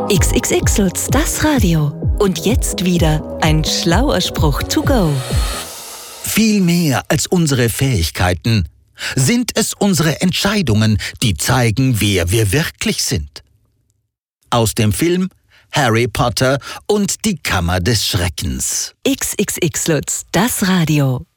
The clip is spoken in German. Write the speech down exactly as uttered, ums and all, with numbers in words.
X X X Lutz, das Radio. Und jetzt wieder ein schlauer Spruch to go. Viel mehr als unsere Fähigkeiten sind es unsere Entscheidungen, die zeigen, wer wir wirklich sind. Aus dem Film Harry Potter und die Kammer des Schreckens. X X X Lutz, das Radio.